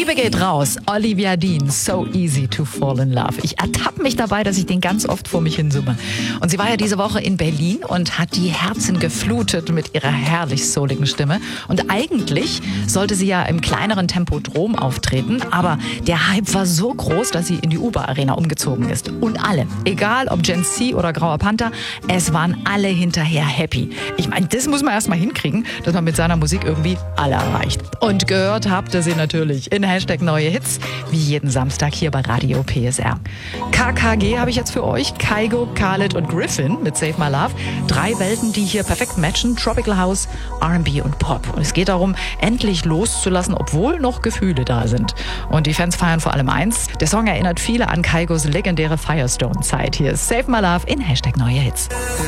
Liebe geht raus. Olivia Dean, So Easy to Fall in Love. Ich ertappe mich dabei, dass ich den ganz oft vor mich hin summe. Und sie war ja diese Woche in Berlin und hat die Herzen geflutet mit ihrer herrlich souligen Stimme. Und eigentlich sollte sie ja im kleineren Tempodrom auftreten, aber der Hype war so groß, dass sie in die Uber-Arena umgezogen ist. Und alle, egal ob Gen Z oder Grauer Panther, es waren alle hinterher happy. Ich meine, das muss man erst mal hinkriegen, dass man mit seiner Musik irgendwie alle erreicht. Und gehört habt ihr sie natürlich in Hashtag Neue Hits, wie jeden Samstag hier bei Radio PSR. KKG habe ich jetzt für euch, Kygo, Khaled und Griffin mit Save My Love. 3 Welten, die hier perfekt matchen, Tropical House, R&B und Pop. Und es geht darum, endlich loszulassen, obwohl noch Gefühle da sind. Und die Fans feiern vor allem eins, der Song erinnert viele an Kygos legendäre Firestone-Zeit. Hier ist Save My Love in Hashtag Neue Hits.